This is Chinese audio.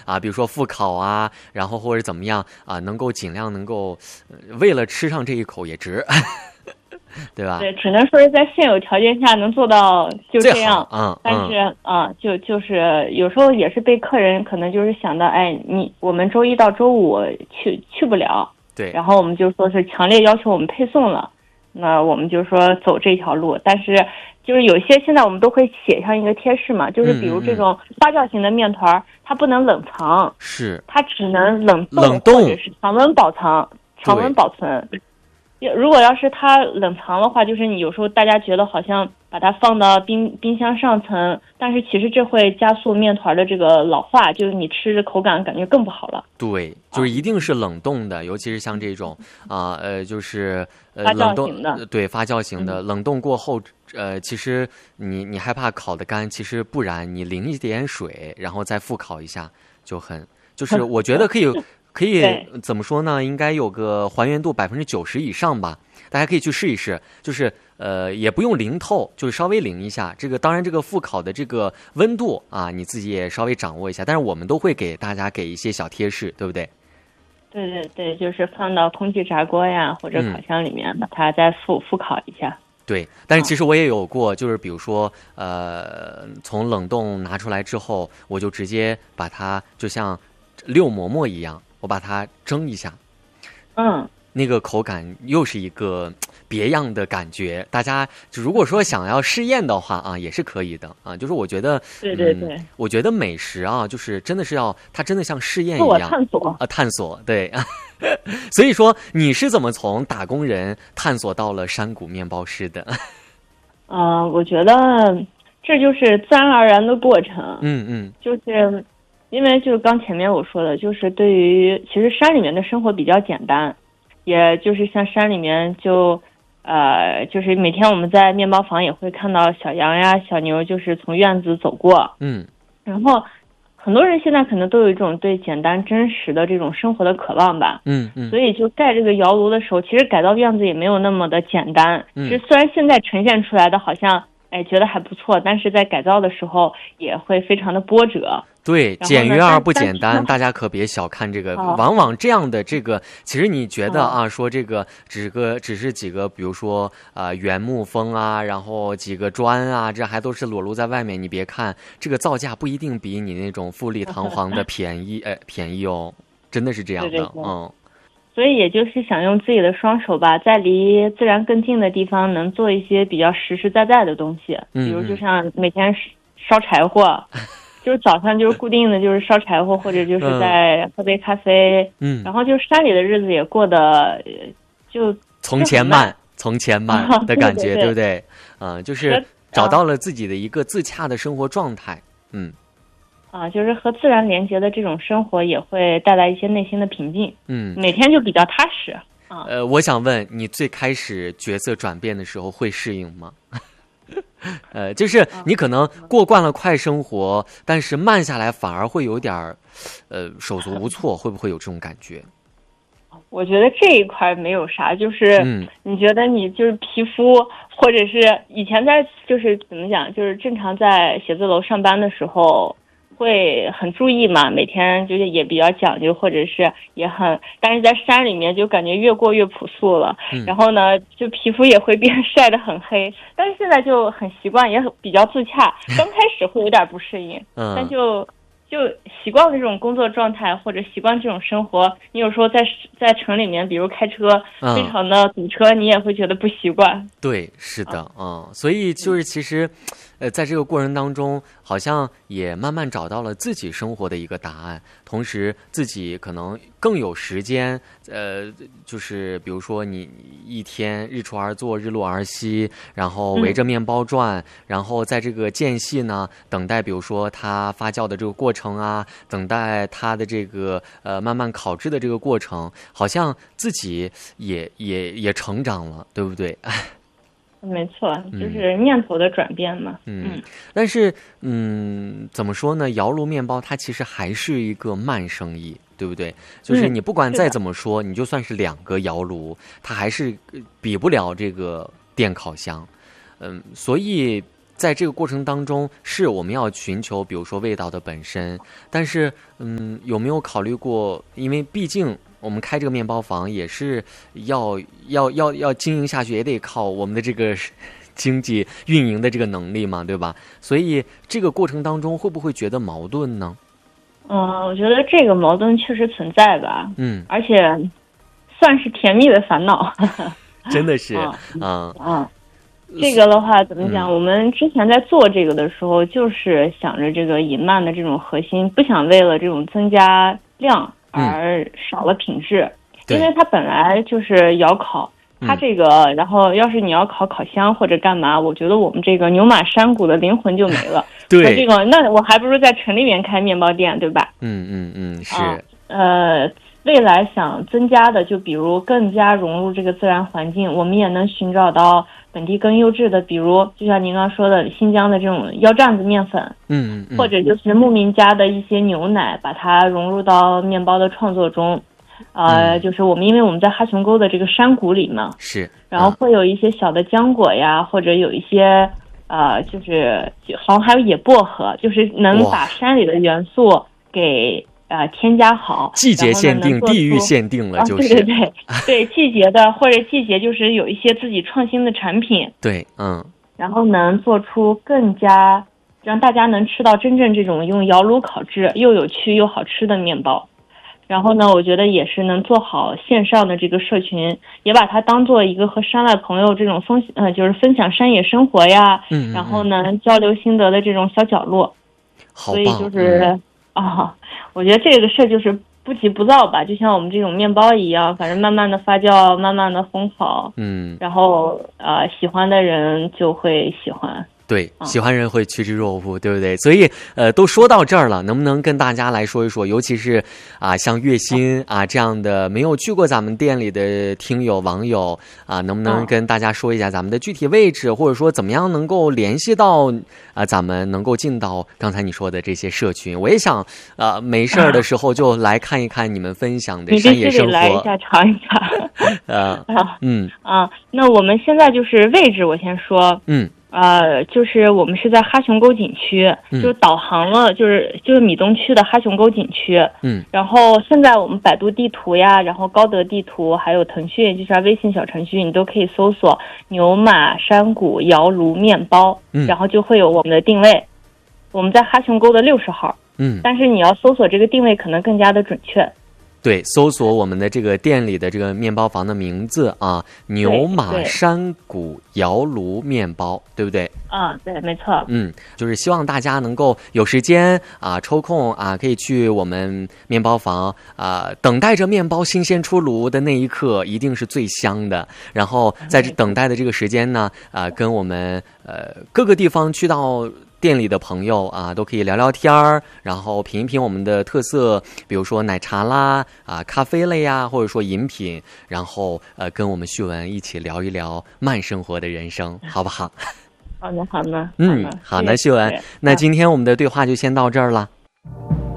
啊，比如说复烤啊，然后或者怎么样啊，能够尽量能够，为了吃上这一口也值，对吧？ 对，只能说是在现有条件下能做到就这样。但是就是有时候也是被客人可能就是想到，哎，我们周一到周五去不了， 对， 然后我们就说是强烈要求我们配送了，那我们就说走这条路。但是就是有些现在我们都会写上一个贴士嘛，就是比如这种发酵型的面团，它不能冷藏， 是它只能冷冻或者是常温保存。如果要是它冷藏的话，就是你有时候大家觉得好像把它放到冰箱上层，但是其实这会加速面团的这个老化，就是你吃的口感感觉更不好了。 对，就是一定是冷冻的，尤其是像这种就是发酵型的， 对，发酵型的，冷冻过后，其实你害怕烤得干，其实不然，你淋一点水，然后再复烤一下，就是我觉得可以怎么说呢？应该有个还原度90%以上吧。大家可以去试一试，就是也不用淋透，就是稍微淋一下。这个当然，这个复烤的这个温度啊，你自己也稍微掌握一下。但是我们都会给大家给一些小贴士，对不对？ 对，就是放到空气炸锅呀或者烤箱里面，把它再复烤一下。 对，但是其实我也有过，就是比如说从冷冻拿出来之后，我就直接把它就像溜馍馍一样。我把它蒸一下，那个口感又是一个别样的感觉。大家如果说想要试验的话啊，也是可以的啊。就是我觉得， 对， 我觉得美食啊，就是真的是它真的像试验一样，探索，对。所以说，你是怎么从打工人探索到了山谷面包师的？ 我觉得这就是自然而然的过程。就是。因为就是刚前面我说的，就是对于其实山里面的生活比较简单，也就是像山里面就是每天我们在面包房也会看到小羊呀、小牛，就是从院子走过，然后很多人现在可能都有一种对简单真实的这种生活的渴望吧，所以就盖这个窑炉的时候，其实改造院子也没有那么的简单，其实虽然现在呈现出来的好像觉得还不错，但是在改造的时候也会非常的波折。 对，简约而不简单，大家可别小看这个。往往这样的这个，其实你觉得啊，说这个只是几个，比如说原木风啊，然后几个砖啊，这还都是裸露在外面。你别看这个造价不一定比你那种富丽堂皇的便宜哦，真的是这样的。 所以也就是想用自己的双手吧，在离自然更近的地方，能做一些比较实实在在的东西，比如就像每天烧柴火。就是早上就是固定的就是烧柴火，或者就是在喝杯咖啡，然后就是山里的日子也过得就从前慢的感觉，对不对？就是找到了自己的一个自洽的生活状态， 就是和自然连接的这种生活也会带来一些内心的平静，每天就比较踏实。 我想问你，最开始角色转变的时候会适应吗？就是你可能过惯了快生活，但是慢下来反而会有点手足无措，会不会有这种感觉？ 我觉得这一块没有啥，就是你觉得你就是皮肤，或者是以前在就是怎么讲，就是正常在写字楼上班的时候会很注意嘛，每天就是也比较讲究，或者是但是在山里面就感觉越过越朴素了，然后呢就皮肤也会变晒得很黑，但是现在就很习惯，也比较自洽，刚开始会有点不适应，但就习惯了这种工作状态，或者习惯这种生活，你有时候在城里面比如开车非常的堵车，你也会觉得不习惯。 对，是的，所以就是其实在这个过程当中，好像也慢慢找到了自己生活的一个答案，同时自己可能更有时间，就是比如说你一天日出而作，日落而息，然后围着面包转，然后在这个间隙呢，等待比如说它发酵的这个过程啊，等待它的这个慢慢烤制的这个过程，好像自己也成长了，对不对？ 没错，就是念头的转变嘛。 但是怎么说呢？窑炉面包它其实还是一个慢生意，对不对？就是你不管再怎么说，你就算是2个窑炉，它还是比不了这个电烤箱。所以在这个过程当中，是我们要寻求，比如说味道的本身，但是有没有考虑过，因为毕竟我们开这个面包房也是要经营下去，也得靠我们的这个经济运营的这个能力嘛，对吧？所以这个过程当中会不会觉得矛盾呢？ 我觉得这个矛盾确实存在吧，而且算是甜蜜的烦恼， 真的是， 这个的话怎么讲？我们之前在做这个的时候，就是想着这个隐慢的这种核心，不想为了这种增加量而少了品质，因为它本来就是窑烤。它这个，然后要是你要烤箱或者干嘛，我觉得我们这个牛马山谷的灵魂就没了。 对， 这个那我还不如在城里面开面包店，对吧？ 是。 未来想增加的，就比如更加融入这个自然环境，我们也能寻找到本地更优质的，比如就像您刚说的新疆的这种腰站子面粉，或者就是牧民家的一些牛奶，把它融入到面包的创作中。就是因为我们在哈雄沟的这个山谷里嘛， 是， 然后会有一些小的浆果呀，或者有一些就是好像还有野薄荷，就是能把山里的元素给添加好， 季节限定、地域限定了，就是对季节的或者季节就是有一些自己创新的产品， 对， 然后能做出更加让大家能吃到真正这种用窑炉烤制又有趣又好吃的面包。然后呢，我觉得也是能做好线上的这个社群，也把它当做一个和山外朋友这种就是分享山野生活呀，然后呢交流心得的这种小角落。所以就是我觉得这个事就是不急不躁吧，就像我们这种面包一样，反正慢慢的发酵，慢慢的烘烤，然后喜欢的人就会喜欢。 对，喜欢人会趋之若鹜，对不对？所以都说到这儿了，能不能跟大家来说一说，尤其是像月薪这样的没有去过咱们店里的听友网友能不能跟大家说一下咱们的具体位置，或者说怎么样能够联系到咱们能够进到刚才你说的这些社群？我也想没事儿的时候就来看一看你们分享的山野生活， 你必须得来一下尝一下。那我们现在就是位置，我先说，就是我们是在哈雄沟景区，就是导航了，就是闽东区的哈雄沟景区。然后现在我们百度地图呀，然后高德地图，还有腾讯，就是微信小程序，你都可以搜索牛马山谷窑炉面包，然后就会有我们的定位。我们在哈雄沟的60号。但是你要搜索这个定位可能更加的准确。 对，搜索我们的这个店里的这个面包房的名字牛马山谷窑炉面包，对不对？ 对，没错。 就是希望大家能够有时间抽空可以去我们面包房等待着面包新鲜出炉的那一刻，一定是最香的。然后在这等待的这个时间呢，跟我们各个地方去到店里的朋友都可以聊聊天儿，然后品一品我们的特色，比如说奶茶啦咖啡类呀，或者说饮品，然后跟我们旭文一起聊一聊慢生活的人生，好不好？ 好的，好的。 好的，旭文，那今天我们的对话就先到这儿了。